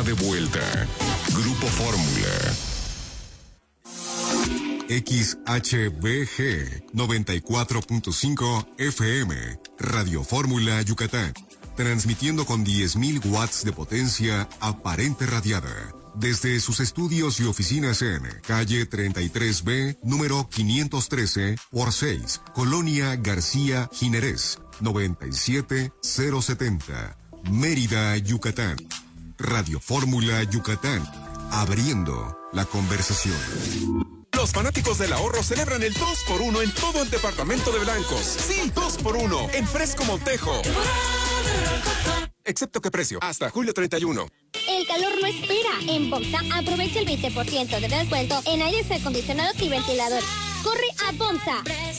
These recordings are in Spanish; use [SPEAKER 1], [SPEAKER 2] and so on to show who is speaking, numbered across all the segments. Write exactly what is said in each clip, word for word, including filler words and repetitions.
[SPEAKER 1] de vuelta. Grupo Fórmula. X H B G noventa y cuatro punto cinco F M, Radio Fórmula Yucatán, transmitiendo con diez mil watts de potencia aparente radiada, desde sus estudios y oficinas en calle treinta y tres B, número quinientos trece por seis, Colonia García Jiménez, noventa y siete mil setenta, Mérida, Yucatán. Radio Fórmula Yucatán, abriendo la conversación.
[SPEAKER 2] Los fanáticos del ahorro celebran el dos por uno en todo el departamento de Blancos. Sí, dos por uno en Fresco Montejo. Excepto que precio, hasta julio treinta y uno.
[SPEAKER 3] El calor no espera. En Bomsa aprovecha el veinte por ciento de descuento en aires acondicionados y ventiladores. Corre a Bomsa.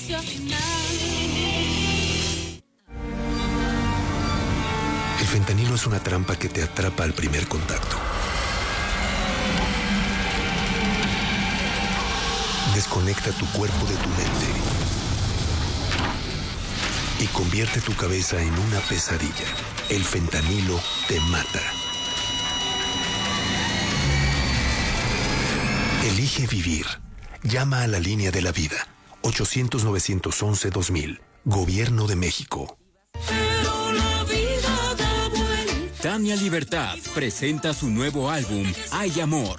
[SPEAKER 4] El fentanilo es una trampa que te atrapa al primer contacto. Desconecta tu cuerpo de tu mente y convierte tu cabeza en una pesadilla. El fentanilo te mata. Elige vivir. Llama a la línea de la vida. ochocientos, novecientos once, dos mil. Gobierno de México.
[SPEAKER 5] Tania Libertad presenta su nuevo álbum, Hay Amor.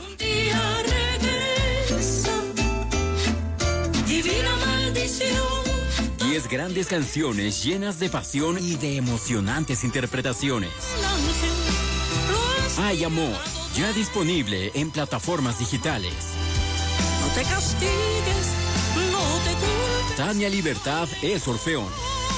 [SPEAKER 5] Diez grandes canciones llenas de pasión y de emocionantes interpretaciones. Hay Amor, ya disponible en plataformas digitales.
[SPEAKER 6] No te castigues, no te culpes.
[SPEAKER 5] Tania Libertad es Orfeón.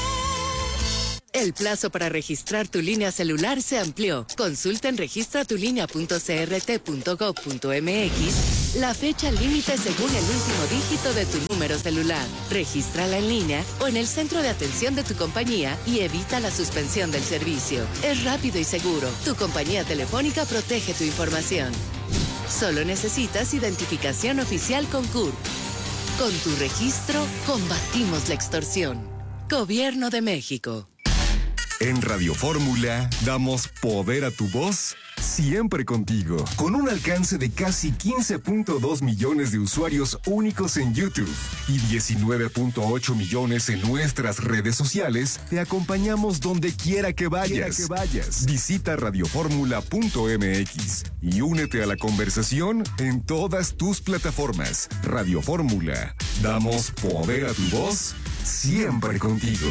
[SPEAKER 7] El plazo para registrar tu línea celular se amplió. Consulta en registra tu línea punto c r t punto gov punto m x la fecha límite según el último dígito de tu número celular. Regístrala en línea o en el centro de atención de tu compañía y evita la suspensión del servicio. Es rápido y seguro. Tu compañía telefónica protege tu información. Solo necesitas identificación oficial con C U R P. Con tu registro, combatimos la extorsión. Gobierno de México.
[SPEAKER 1] En Radio Fórmula damos poder a tu voz siempre contigo. Con un alcance de casi quince punto dos millones de usuarios únicos en YouTube y diecinueve punto ocho millones en nuestras redes sociales, te acompañamos donde quiera que vayas. Quiera que vayas. Visita radio fórmula punto m x y únete a la conversación en todas tus plataformas. Radio Fórmula, damos poder a tu voz siempre contigo.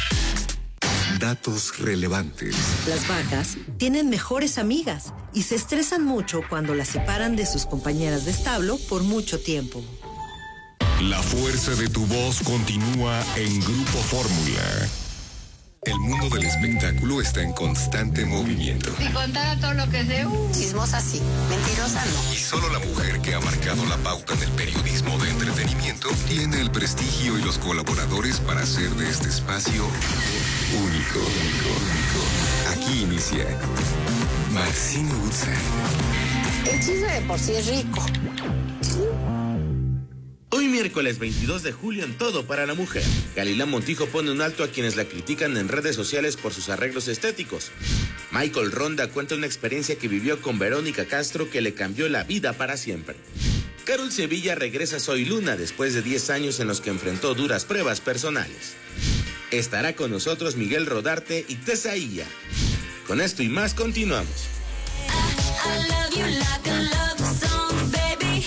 [SPEAKER 1] Datos relevantes.
[SPEAKER 8] Las vacas tienen mejores amigas y se estresan mucho cuando las separan de sus compañeras de establo por mucho tiempo.
[SPEAKER 1] La fuerza de tu voz continúa en Grupo Fórmula. El mundo del espectáculo está en constante movimiento.
[SPEAKER 9] Si contara todo lo que sé, uh, chismosa sí, mentirosa no.
[SPEAKER 1] Y solo la mujer que ha marcado la pauta en el periodismo de entretenimiento tiene el prestigio y los colaboradores para hacer de este espacio único. único, único. Aquí inicia Maxine Woodside.
[SPEAKER 9] El chisme de por sí es rico.
[SPEAKER 10] Hoy miércoles veintidós de julio en Todo para la Mujer, Galilán Montijo pone un alto a quienes la critican en redes sociales por sus arreglos estéticos. Michael Ronda cuenta una experiencia que vivió con Verónica Castro que le cambió la vida para siempre. Carol Sevilla regresa a Soy Luna después de diez años en los que enfrentó duras pruebas personales. Estará con nosotros Miguel Rodarte y Tesaía. Con esto y más continuamos.
[SPEAKER 6] I love you like a love song, baby.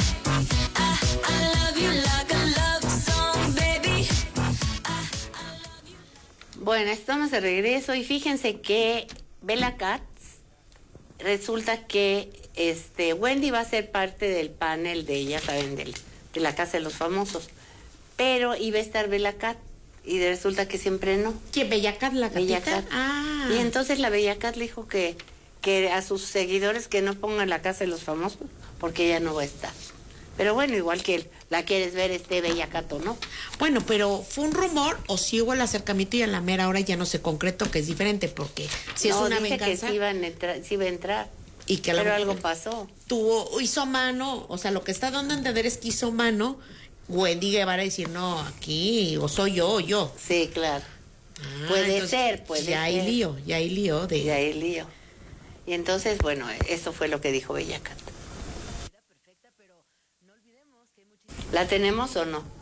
[SPEAKER 11] Bueno, estamos de regreso y fíjense que Bella Katz, resulta que este Wendy va a ser parte del panel de, ya saben, del, de la Casa de los Famosos, pero iba a estar Bella Katz y resulta que siempre no.
[SPEAKER 12] ¿Quién? ¿Bella Katz, la
[SPEAKER 11] Bella
[SPEAKER 12] gatita?
[SPEAKER 11] Katz.
[SPEAKER 12] Ah.
[SPEAKER 11] Y entonces la Bella Katz le dijo que, que a sus seguidores que no pongan la Casa de los Famosos porque ella no va a estar. Pero bueno, igual que la quieres ver este Bellacato, ¿no?
[SPEAKER 12] Bueno, pero fue un rumor o si hubo el acercamiento y a la mera hora ya no se concretó, que es diferente, porque si
[SPEAKER 11] no,
[SPEAKER 12] es una
[SPEAKER 11] dice
[SPEAKER 12] venganza...
[SPEAKER 11] que sí, iban a entrar, sí iba a entrar,
[SPEAKER 12] y que
[SPEAKER 11] pero
[SPEAKER 12] la,
[SPEAKER 11] algo pasó.
[SPEAKER 12] Tuvo, hizo mano, o sea, lo que está dando a entender es que hizo mano Wendy Guevara decir, no, aquí, o soy yo, o yo.
[SPEAKER 11] Sí, claro.
[SPEAKER 12] Ah,
[SPEAKER 11] puede
[SPEAKER 12] entonces,
[SPEAKER 11] ser, puede
[SPEAKER 12] ya
[SPEAKER 11] ser.
[SPEAKER 12] Ya hay lío, ya hay lío. De...
[SPEAKER 11] Ya hay lío. Y entonces, bueno, eso fue lo que dijo Bella Cat. ¿La tenemos o no?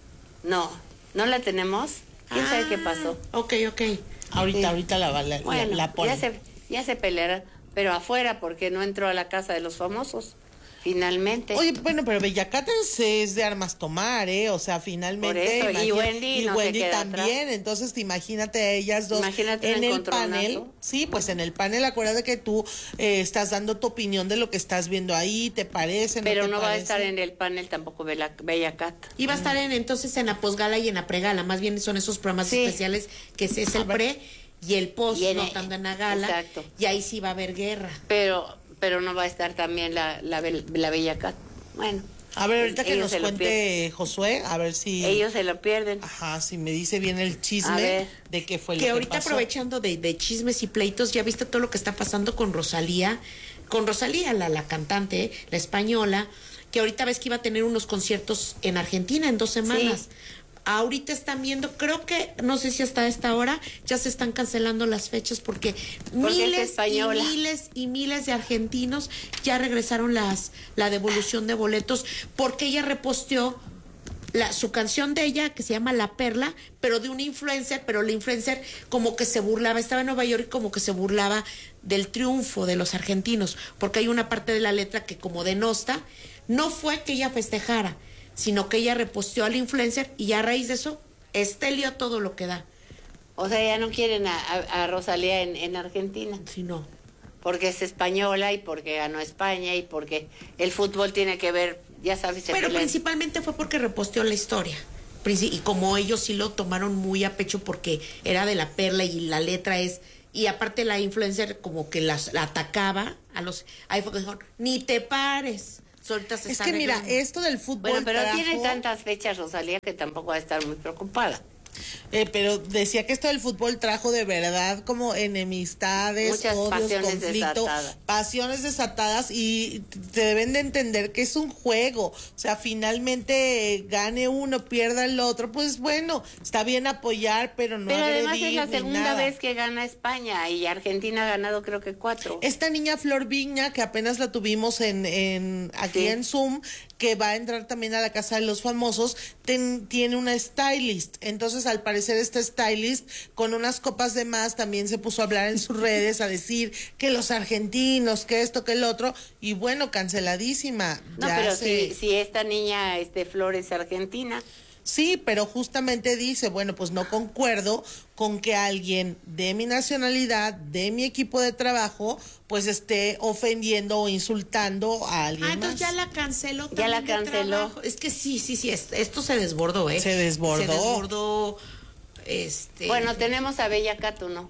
[SPEAKER 11] No, ¿no la tenemos? ¿Quién ah, sabe qué pasó?
[SPEAKER 12] Ok, ok. Ahorita, sí. ahorita la, la,
[SPEAKER 11] bueno,
[SPEAKER 12] la ponen.
[SPEAKER 11] Ya se, ya se peleará, pero afuera porque no entró a la casa de los famosos. Finalmente.
[SPEAKER 12] Oye, bueno, pero Bella Cat es, es de armas tomar, ¿eh? O sea, finalmente.
[SPEAKER 11] Por eso, y Wendy,
[SPEAKER 12] y
[SPEAKER 11] no
[SPEAKER 12] Wendy
[SPEAKER 11] se queda
[SPEAKER 12] también.
[SPEAKER 11] atrás.
[SPEAKER 12] Entonces, imagínate a ellas dos
[SPEAKER 11] imagínate
[SPEAKER 12] en el panel. Sí, pues en el panel, acuérdate que tú eh, estás dando tu opinión de lo que estás viendo ahí, ¿te parece?
[SPEAKER 11] Pero
[SPEAKER 12] no, te
[SPEAKER 11] no
[SPEAKER 12] parece?
[SPEAKER 11] va a estar en el panel tampoco Bella, Bella Cat.
[SPEAKER 12] Y va a estar en entonces en la posgala y en la pregala. Más bien son esos programas sí. especiales que es, es el pre y el post, y no tanto en la gala. Exacto. Y ahí sí va a haber guerra.
[SPEAKER 11] Pero, pero no va a estar también la, la, la Bella Cat. Bueno.
[SPEAKER 12] A ver, ahorita que nos cuente Josué, a ver si...
[SPEAKER 11] Ellos se lo pierden.
[SPEAKER 12] Ajá, si me dice bien el chisme de qué fue lo que pasó. Que ahorita aprovechando de, de chismes y pleitos, ya viste todo lo que está pasando con Rosalía, con Rosalía, la, la cantante, la española, que ahorita ves que iba a tener unos conciertos en Argentina en dos semanas. Sí. Ahorita están viendo, creo que, no sé si hasta esta hora, ya se están cancelando las fechas porque, porque miles y miles y miles de argentinos ya regresaron las la devolución de boletos porque ella reposteó la, su canción de ella que se llama La Perla, pero de un influencer, pero la influencer como que se burlaba, estaba en Nueva York y como que se burlaba del triunfo de los argentinos, porque hay una parte de la letra que como denosta, no fue que ella festejara, sino que ella reposteó al influencer y ya a raíz de eso, estelio todo lo que da.
[SPEAKER 11] O sea, ya no quieren a, a, a Rosalía en, en Argentina.
[SPEAKER 12] Sí, no.
[SPEAKER 11] Porque es española y porque ganó España y porque el fútbol tiene que ver, ya sabes.
[SPEAKER 12] Pero pelean. Principalmente fue porque reposteó la historia. Y como ellos sí lo tomaron muy a pecho porque era de La Perla y la letra es... Y aparte la influencer como que las, la atacaba a los... Ahí fue que dijeron, ni te pares. Se es que mira, esto del fútbol.
[SPEAKER 11] Bueno, pero
[SPEAKER 12] trajo...
[SPEAKER 11] tiene tantas fechas Rosalía que tampoco va a estar muy preocupada.
[SPEAKER 12] Eh, pero decía que esto del fútbol trajo de verdad como enemistades,
[SPEAKER 11] muchas
[SPEAKER 12] odios,
[SPEAKER 11] pasiones
[SPEAKER 12] conflicto,
[SPEAKER 11] desatadas.
[SPEAKER 12] pasiones desatadas y te deben de entender que es un juego, o sea, finalmente eh, gane uno, pierda el otro, pues bueno, está bien apoyar, pero no
[SPEAKER 11] pero
[SPEAKER 12] agredir
[SPEAKER 11] además es la
[SPEAKER 12] ni
[SPEAKER 11] segunda
[SPEAKER 12] nada.
[SPEAKER 11] vez que gana España y Argentina ha ganado creo que cuatro.
[SPEAKER 12] Esta niña Flor Viña, que apenas la tuvimos en, en aquí sí. en Zoom, que va a entrar también a la casa de los famosos, ten, tiene una stylist, entonces al parecer este stylist con unas copas de más también se puso a hablar en sus redes a decir que los argentinos, que esto, que el otro, y bueno, canceladísima.
[SPEAKER 11] No, ya pero se... si, si esta niña, este Flor es argentina.
[SPEAKER 12] Sí, pero justamente dice, bueno, pues no concuerdo con que alguien de mi nacionalidad, de mi equipo de trabajo, pues esté ofendiendo o insultando a alguien ah, entonces más. Ya la canceló.
[SPEAKER 11] Ya la canceló.
[SPEAKER 12] Es que sí, sí, sí, esto se desbordó, ¿eh? Se desbordó. Se desbordó, este...
[SPEAKER 11] Bueno, tenemos a Bella Cat, ¿no?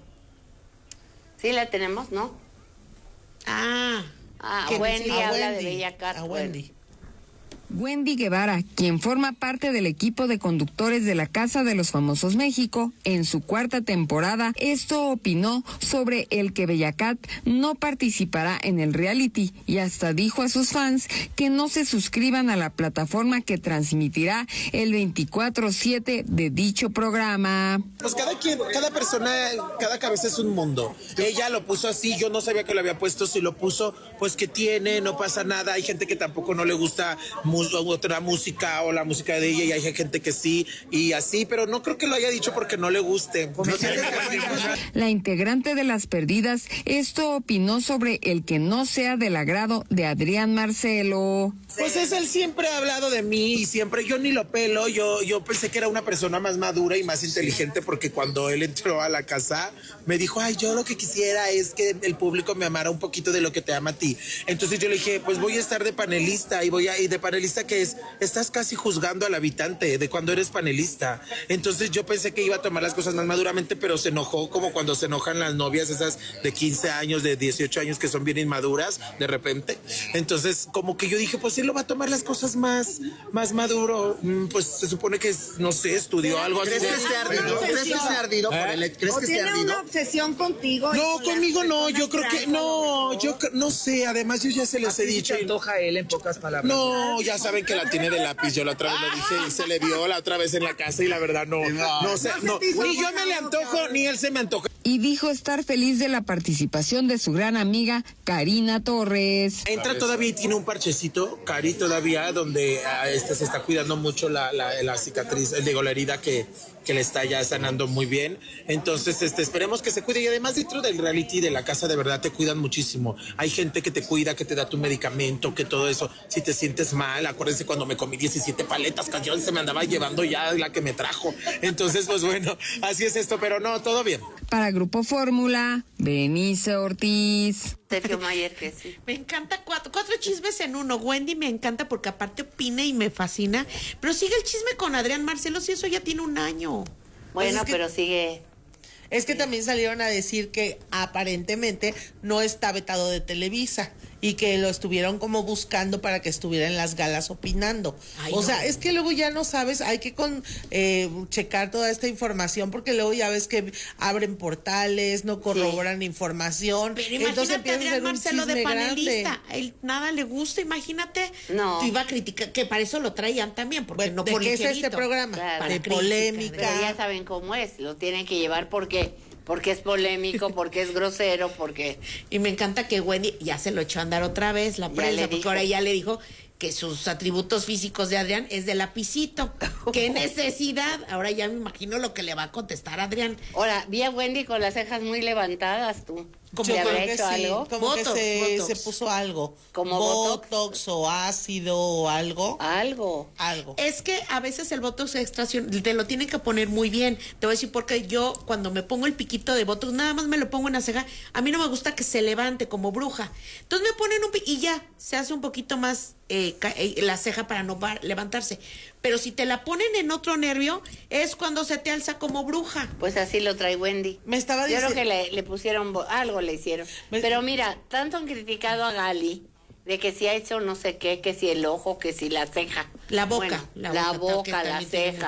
[SPEAKER 11] Sí la tenemos, ¿no?
[SPEAKER 12] Ah.
[SPEAKER 11] Ah, Wendy
[SPEAKER 12] a
[SPEAKER 11] habla
[SPEAKER 12] Wendy,
[SPEAKER 11] de Bella Cat.
[SPEAKER 12] A Wendy.
[SPEAKER 11] Bueno.
[SPEAKER 13] Wendy Guevara, quien forma parte del equipo de conductores de la Casa de los Famosos México, en su cuarta temporada, esto opinó sobre el que Bella Cat no participará en el reality y hasta dijo a sus fans que no se suscriban a la plataforma que transmitirá el veinticuatro siete de dicho programa.
[SPEAKER 14] Pues cada quien, cada persona, cada cabeza es un mundo. Ella lo puso así, yo no sabía que lo había puesto, si lo puso, pues que tiene, no pasa nada. Hay gente que tampoco no le gusta otra música o la música de ella y hay gente que sí y así, pero no creo que lo haya dicho porque no le guste. No sé.
[SPEAKER 13] La integrante de Las Perdidas esto opinó sobre el que no sea del agrado de Adrián Marcelo.
[SPEAKER 14] Pues es él siempre ha hablado de mí y siempre yo ni lo pelo, yo yo pensé que era una persona más madura y más inteligente porque cuando él entró a la casa me dijo, ay, yo lo que quisiera es que el público me amara un poquito de lo que te ama a ti. Entonces yo le dije, pues voy a estar de panelista y voy a ir de panelista que es, estás casi juzgando al habitante de cuando eres panelista. Entonces yo pensé que iba a tomar las cosas más maduramente, pero se enojó como cuando se enojan las novias esas de quince años, de dieciocho años que son bien inmaduras de repente. Entonces como que yo dije, pues él lo va a tomar las cosas más, más maduro. Pues se supone que, no sé, estudió algo así.
[SPEAKER 15] ¿Crees que esté ardido? ¿Crees que esté ardido por el ¿Crees que esté ardido? ¿Tiene una obsesión contigo?
[SPEAKER 14] No, conmigo no, yo creo que, no, yo no sé, además yo ya se les he dicho.
[SPEAKER 15] ¿Se antoja él en pocas palabras?
[SPEAKER 14] No, ya saben que la tiene de lápiz, yo la otra vez lo dije y se le vio la otra vez en la casa y la verdad no, no, no sé, no, ni yo me le antojo, ni él se me antoja.
[SPEAKER 13] y dijo estar feliz de la participación de su gran amiga Karina Torres.
[SPEAKER 14] Entra todavía y tiene un parchecito, Cari, todavía, donde uh, este, se está cuidando mucho la, la, la cicatriz, digo, la herida que, que le está ya sanando muy bien. Entonces, este, esperemos que se cuide. Y además, dentro del reality de la casa, de verdad, te cuidan muchísimo. Hay gente que te cuida, que te da tu medicamento, que todo eso. Si te sientes mal, acuérdense cuando me comí diecisiete paletas, cayó y se me andaba llevando ya la que me trajo. Entonces, pues bueno, así es esto, pero no, todo bien.
[SPEAKER 13] Para Grupo Fórmula, Berenice Ortiz.
[SPEAKER 11] Sergio Mayer, que sí.
[SPEAKER 12] Me encanta cuatro, cuatro chismes en uno. Wendy me encanta porque aparte opina y me fascina. Pero sigue el chisme con Adrián Marcelo, si eso ya tiene un año.
[SPEAKER 11] Bueno,
[SPEAKER 12] pues es que,
[SPEAKER 11] pero sigue.
[SPEAKER 16] Es que también salieron a decir que aparentemente no está vetado de Televisa y que lo estuvieron como buscando para que estuviera en las galas opinando. Ay, o no. sea, es que luego ya no sabes, hay que con eh, checar toda esta información porque luego ya ves que abren portales, no corroboran sí. información.
[SPEAKER 12] Pero
[SPEAKER 16] entonces
[SPEAKER 12] imagínate a Adrián Marcelo de panelista, a él nada le gusta, imagínate.
[SPEAKER 11] No.
[SPEAKER 12] Tú iba a criticar, que para eso lo traían también, porque
[SPEAKER 16] bueno,
[SPEAKER 12] no
[SPEAKER 16] ¿de
[SPEAKER 12] por
[SPEAKER 16] qué es
[SPEAKER 12] ligerito.
[SPEAKER 16] este programa?
[SPEAKER 11] Claro.
[SPEAKER 16] De polémica.
[SPEAKER 11] Pero ya saben cómo es, lo tienen que llevar porque... Porque es polémico, porque es grosero, porque...
[SPEAKER 12] Y me encanta que Wendy ya se lo echó a andar otra vez, la prensa, porque ahora ya le dijo que sus atributos físicos de Adrián es de lapicito. ¡Qué necesidad! Ahora ya me imagino lo que le va a contestar Adrián.
[SPEAKER 11] Ahora, vi a Wendy con las cejas muy levantadas, tú.
[SPEAKER 16] Como
[SPEAKER 11] ¿Te
[SPEAKER 16] que
[SPEAKER 11] habrá hecho
[SPEAKER 16] sí,
[SPEAKER 11] algo?
[SPEAKER 16] como
[SPEAKER 12] Botox,
[SPEAKER 16] que se,
[SPEAKER 12] Botox.
[SPEAKER 16] se puso algo.
[SPEAKER 11] Como
[SPEAKER 16] Botox,
[SPEAKER 11] Botox.
[SPEAKER 16] o ácido o algo.
[SPEAKER 11] Algo.
[SPEAKER 16] Algo.
[SPEAKER 12] Es que a veces el Botox extra te lo tienen que poner muy bien. Te voy a decir porque yo cuando me pongo el piquito de Botox, nada más me lo pongo en la ceja. A mí no me gusta que se levante como bruja. Entonces me ponen un pi- y ya, se hace un poquito más eh, ca- eh, la ceja para no va- levantarse. Pero si te la ponen en otro nervio, es cuando se te alza como bruja.
[SPEAKER 11] Pues así lo trae Wendy.
[SPEAKER 16] Me estaba
[SPEAKER 11] Yo
[SPEAKER 16] diciendo...
[SPEAKER 11] creo que le, le pusieron, bo- algo le hicieron.
[SPEAKER 16] Me...
[SPEAKER 11] Pero mira, tanto han criticado a Gali de que si ha hecho no sé qué, que si el ojo, que si la ceja.
[SPEAKER 12] La boca.
[SPEAKER 11] Bueno,
[SPEAKER 12] la
[SPEAKER 11] la
[SPEAKER 12] boca,
[SPEAKER 11] boca,
[SPEAKER 12] que
[SPEAKER 11] la
[SPEAKER 12] también tiene
[SPEAKER 11] ceja.